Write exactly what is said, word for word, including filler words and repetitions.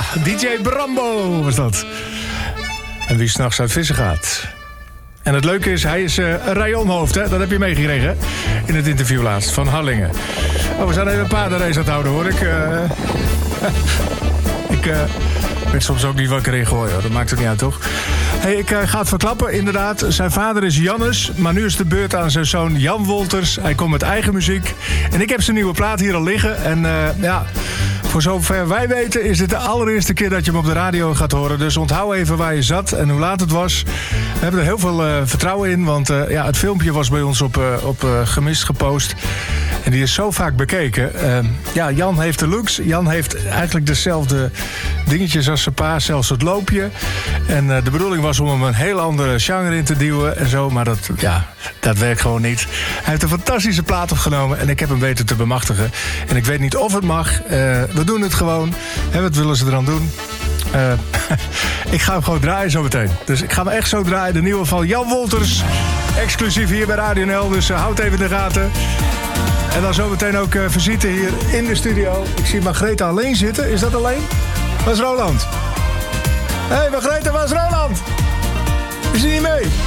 D J Brambo was dat. En wie 's nachts uit vissen gaat. En het leuke is, hij is uh, een rayonhoofd, hè? Dat heb je meegekregen, hè? In het interview laatst, van Harlingen. Oh, we zijn even een paardenrace aan het houden, hoor. Ik, uh... ik uh... weet soms ook niet wakker in gooien, hoor. Dat maakt het niet uit, toch? Hey, ik uh, ga het verklappen, inderdaad. Zijn vader is Jannes, maar nu is de beurt aan zijn zoon Jan Wolters. Hij komt met eigen muziek. En ik heb zijn nieuwe plaat hier al liggen. En uh, ja... voor zover wij weten is dit de allereerste keer dat je hem op de radio gaat horen. Dus onthoud even waar je zat en hoe laat het was. We hebben er heel veel uh, vertrouwen in, want uh, ja, het filmpje was bij ons op, uh, op uh, Gemist gepost. En die is zo vaak bekeken. Uh, ja, Jan heeft de looks. Jan heeft eigenlijk dezelfde dingetjes als zijn pa, zelfs het loopje. En uh, de bedoeling was om hem een heel andere genre in te duwen en zo. Maar dat, ja, dat werkt gewoon niet. Hij heeft een fantastische plaat opgenomen en ik heb hem weten te bemachtigen. En ik weet niet of het mag. Uh, we doen het gewoon. En wat willen ze eraan doen? Uh, ik ga hem gewoon draaien zo meteen. Dus ik ga hem echt zo draaien. De nieuwe van Jan Wolters. Exclusief hier bij Radio N L. Dus uh, houd even in de gaten. En dan zometeen ook uh, visite hier in de studio. Ik zie Margrethe alleen zitten. Is dat alleen? Waar is Roland? Hé, hey, Margrethe, waar is Roland? Is hij niet mee?